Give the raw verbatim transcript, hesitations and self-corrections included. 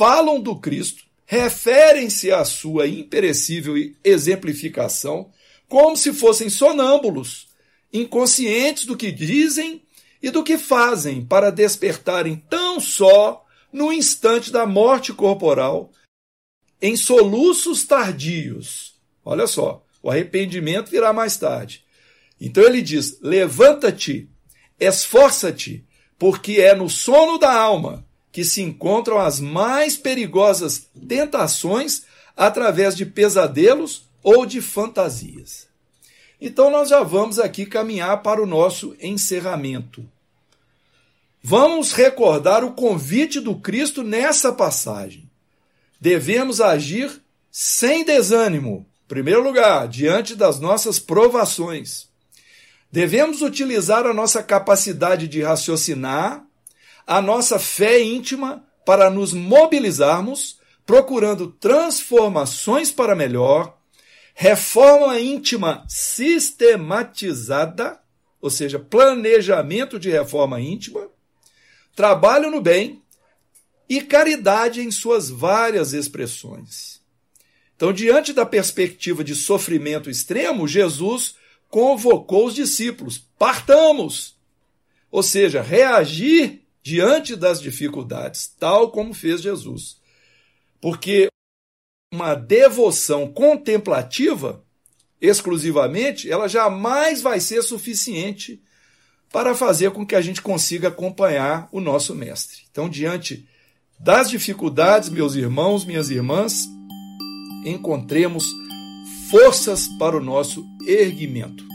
falam do Cristo, referem-se à sua imperecível exemplificação como se fossem sonâmbulos, inconscientes do que dizem e do que fazem para despertarem tão só no instante da morte corporal, em soluços tardios. Olha só, o arrependimento virá mais tarde. Então ele diz, levanta-te, esforça-te, porque é no sono da alma que se encontram as mais perigosas tentações através de pesadelos ou de fantasias. Então nós já vamos aqui caminhar para o nosso encerramento. Vamos recordar o convite do Cristo nessa passagem. Devemos agir sem desânimo, em primeiro lugar, diante das nossas provações. Devemos utilizar a nossa capacidade de raciocinar, a nossa fé íntima para nos mobilizarmos, procurando transformações para melhor, reforma íntima sistematizada, ou seja, planejamento de reforma íntima, trabalho no bem e caridade em suas várias expressões. Então, diante da perspectiva de sofrimento extremo, Jesus convocou os discípulos, partamos, ou seja, reagir diante das dificuldades, tal como fez Jesus. Porque uma devoção contemplativa, exclusivamente, ela jamais vai ser suficiente para fazer com que a gente consiga acompanhar o nosso Mestre. Então, diante das dificuldades, meus irmãos, minhas irmãs, encontremos forças para o nosso erguimento.